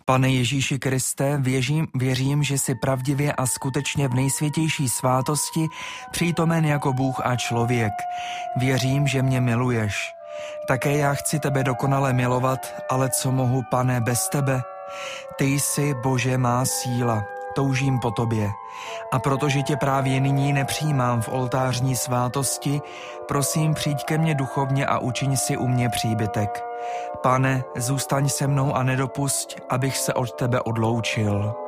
Pane Ježíši Kriste, věřím, že jsi pravdivě a skutečně v nejsvětější svátosti přítomen jako Bůh a člověk. Věřím, že mě miluješ. Také já chci tebe dokonale milovat, ale co mohu, Pane, bez tebe? Ty jsi, Bože, má síla. Toužím po tobě. A protože tě právě nyní nepřijímám v oltářní svátosti, prosím, přijď ke mně duchovně a učiň si u mě příbytek. Pane, zůstaň se mnou a nedopusť, abych se od tebe odloučil.